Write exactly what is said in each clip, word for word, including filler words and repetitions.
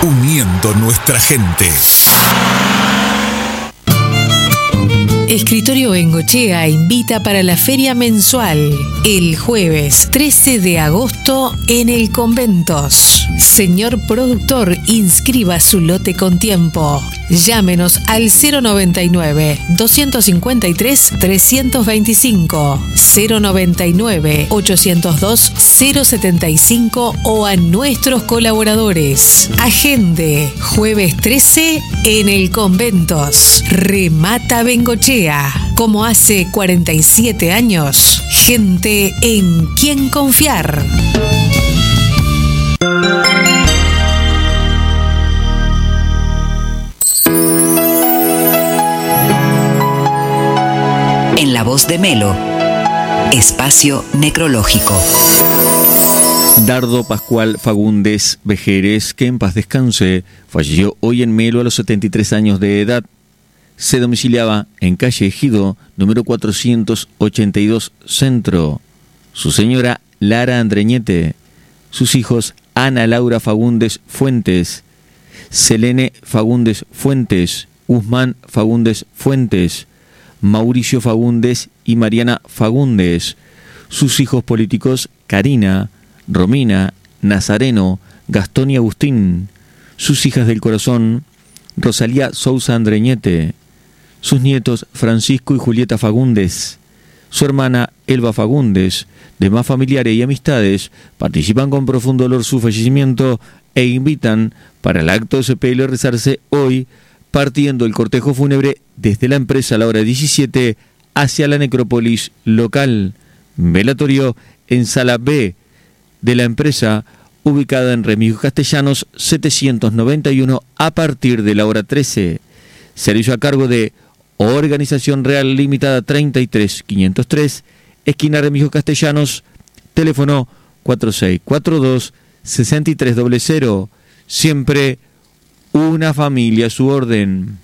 uniendo nuestra gente. Escritorio Bengochea invita para la feria mensual el jueves trece de agosto en el Conventos. Señor productor, inscriba su lote con tiempo. Llámenos al cero noventa y nueve, doscientos cincuenta y tres, trescientos veinticinco, cero noventa y nueve, ochocientos dos, cero setenta y cinco o a nuestros colaboradores. Agende, jueves trece en el Conventos. Remata Bengochea. Como hace cuarenta y siete años, gente en quien confiar. En la voz de Melo, espacio necrológico. Dardo Pascual Fagundes Vejeres, que en paz descanse, falleció hoy en Melo a los setenta y tres años de edad. Se domiciliaba en calle Ejido, número cuatrocientos ochenta y dos, Centro. Su señora Lara Andreñete, sus hijos Ana Laura Fagundes Fuentes, Selene Fagundes Fuentes, Guzmán Fagundes Fuentes, Mauricio Fagundes y Mariana Fagundes, sus hijos políticos Karina, Romina, Nazareno, Gastón y Agustín, sus hijas del corazón Rosalía Sousa Andreñete, sus nietos Francisco y Julieta Fagundes, su hermana Elba Fagundes. Demás familiares y amistades participan con profundo dolor su fallecimiento e invitan para el acto de sepelio a rezarse hoy, partiendo el cortejo fúnebre desde la empresa a la hora diecisiete hacia la necrópolis local. Velatorio en sala B de la empresa, ubicada en Remigio Castellanos setecientos noventa y uno a partir de la hora trece. Servicio a cargo de Organización Real Limitada treinta y tres quinientos tres, esquina Remigio Castellanos, teléfono cuatro seis cuatro dos, seis tres cero cero. Siempre una familia a su orden.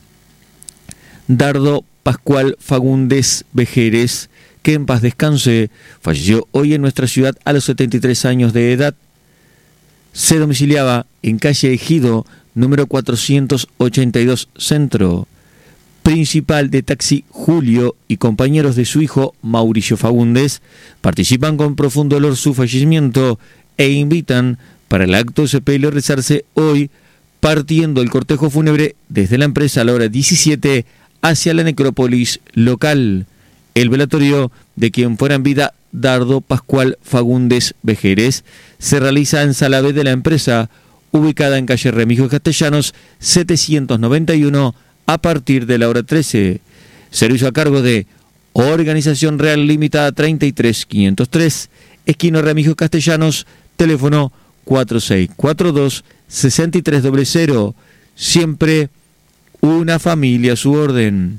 Dardo Pascual Fagundes Vejeres, que en paz descanse, falleció hoy en nuestra ciudad a los setenta y tres años de edad. Se domiciliaba en calle Ejido, número cuatrocientos ochenta y dos, Centro. Principal de taxi Julio y compañeros de su hijo Mauricio Fagundes participan con profundo dolor su fallecimiento e invitan para el acto de sepelio a rezarse hoy, partiendo el cortejo fúnebre desde la empresa a la hora diecisiete hacia la necrópolis local. El velatorio de quien fuera en vida Dardo Pascual Fagundes Vejeres se realiza en sala B de la empresa, ubicada en calle Remigio Castellanos setecientos noventa y uno a partir de la hora trece. Servicio a cargo de Organización Real Limitada treinta y tres quinientos tres, esquina Remigio Castellanos, teléfono cuatro seis cuatro dos, seis tres cero cero. Siempre una familia a su orden.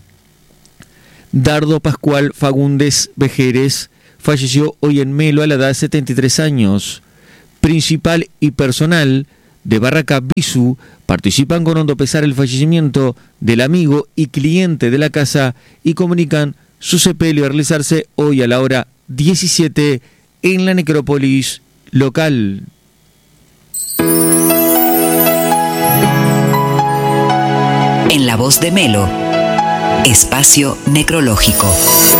Dardo Pascual Fagundes Vejeres falleció hoy en Melo a la edad de setenta y tres años. Principal y personal de Barraca Bisu participan con hondo pesar el fallecimiento del amigo y cliente de la casa y comunican su sepelio a realizarse hoy a la hora diecisiete en la necrópolis local. En la voz de Melo, espacio necrológico.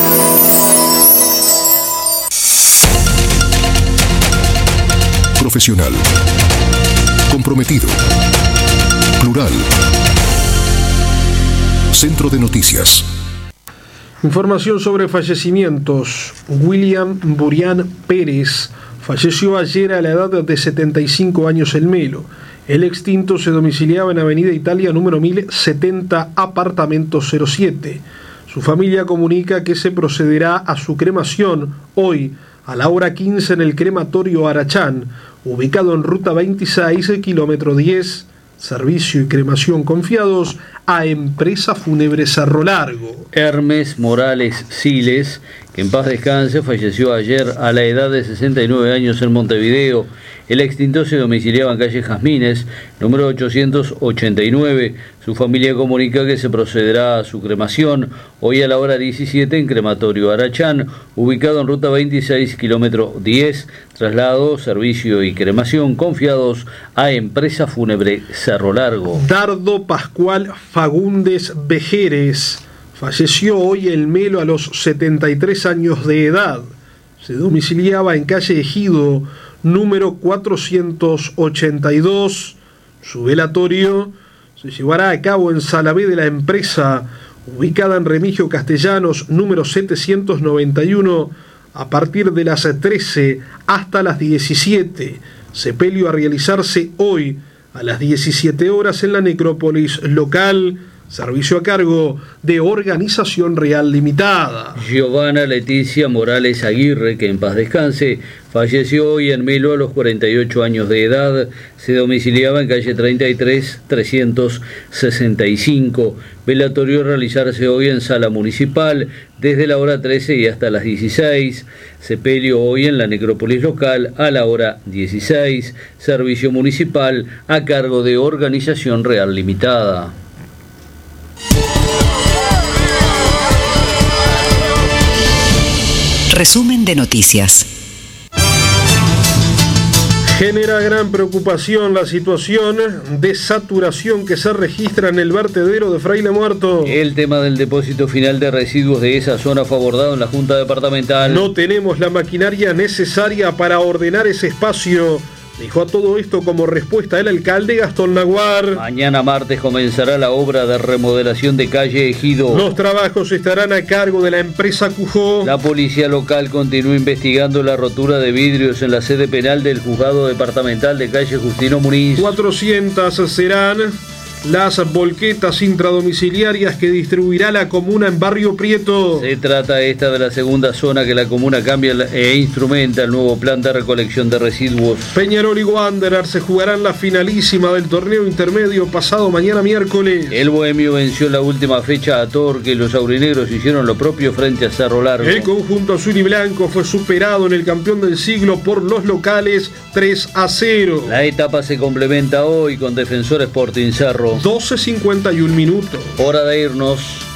Profesional, comprometido, plural. Centro de Noticias. Información sobre fallecimientos. William Burián Pérez falleció ayer a la edad de setenta y cinco años en Melo. El extinto se domiciliaba en Avenida Italia número mil setenta, apartamento cero siete. Su familia comunica que se procederá a su cremación hoy a la hora quince en el crematorio Arachán, ubicado en ruta veintiséis, kilómetro diez. Servicio y cremación confiados a Empresa Fúnebre Cerro Largo. Hermes Morales Siles que en paz descanse, falleció ayer a la edad de sesenta y nueve años en Montevideo. El extinto se domiciliaba en calle Jazmines, número ochocientos ochenta y nueve. Su familia comunica que se procederá a su cremación hoy a la hora diecisiete en Crematorio Arachán, ubicado en ruta veintiséis, kilómetro diez. Traslado, servicio y cremación confiados a Empresa Fúnebre Cerro Largo. Dardo Pascual Fagundes Vejeres falleció hoy en Melo a los setenta y tres años de edad. Se domiciliaba en calle Ejido, número cuatrocientos ochenta y dos. Su velatorio se llevará a cabo en Sala B de la empresa, ubicada en Remigio Castellanos, número setecientos noventa y uno, a partir de las trece hasta las diecisiete. Sepelio a realizarse hoy a las diecisiete horas en la necrópolis local. Servicio a cargo de Organización Real Limitada. Giovanna Leticia Morales Aguirre, que en paz descanse, falleció hoy en Melo a los cuarenta y ocho años de edad. Se domiciliaba en calle treinta y tres, trescientos sesenta y cinco. Velatorio a realizarse hoy en Sala Municipal desde la hora trece y hasta las dieciséis. Sepelio hoy en la necrópolis local a la hora dieciséis. Servicio municipal a cargo de Organización Real Limitada. Resumen de noticias. Genera gran preocupación la situación de saturación que se registra en el vertedero de Fraile Muerto. El tema del depósito final de residuos de esa zona fue abordado en la Junta Departamental. No tenemos la maquinaria necesaria para ordenar ese espacio, dijo a todo esto como respuesta el alcalde Gastón Naguar. Mañana martes comenzará la obra de remodelación de calle Ejido. Los trabajos estarán a cargo de la empresa Cujó. La policía local continúa investigando la rotura de vidrios en la sede penal del juzgado departamental de calle Justino Muniz. cuatrocientas serán las volquetas intradomiciliarias que distribuirá la comuna en Barrio Prieto. Se trata esta de la segunda zona que la comuna cambia e instrumenta el nuevo plan de recolección de residuos. Peñarol y Wanderers se jugarán la finalísima del torneo intermedio pasado mañana miércoles. El Bohemio venció la última fecha a Torque y los aurinegros hicieron lo propio frente a Cerro Largo. El conjunto azul y blanco fue superado en el campeón del siglo por los locales tres a cero. La etapa se complementa hoy con Defensor Sporting Cerro. doce cincuenta y un minutos. Hora de irnos.